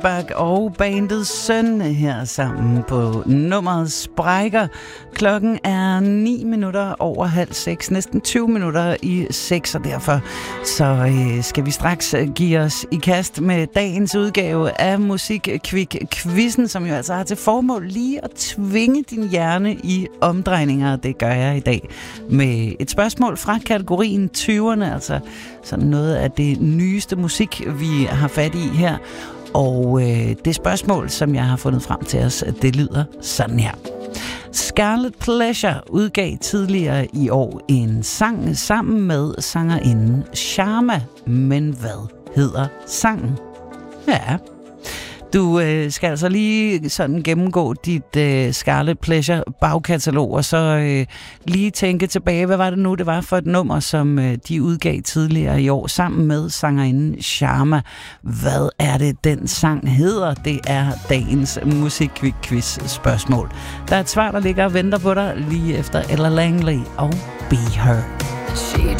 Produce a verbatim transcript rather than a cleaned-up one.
Bach og bandets Søn her sammen på nummeret Sprækker. Klokken er ni minutter over halv seks, næsten tyve minutter i seks, og derfor så øh, skal vi straks give os i kast med dagens udgave af Musikkvik-quizzen, som jo altså har til formål lige at tvinge din hjerne i omdrejninger. Det gør jeg i dag med et spørgsmål fra kategorien tyverne, altså sådan noget af det nyeste musik, vi har fat i her. Og øh, det spørgsmål, som jeg har fundet frem til os, det lyder sådan her. Scarlet Pleasure udgav tidligere i år en sang sammen med sangerinden Sharma. Men hvad hedder sangen? Ja, du øh, skal altså lige sådan gennemgå dit øh, Scarlet Pleasure bagkatalog, og så øh, lige tænke tilbage, hvad var det nu, det var for et nummer, som øh, de udgav tidligere i år sammen med sangerinden Sharma. Hvad er det, den sang hedder? Det er dagens Musikkvik-quiz spørgsmål. Der er et svar, der ligger og venter på dig lige efter Ella Langley og Be Her. She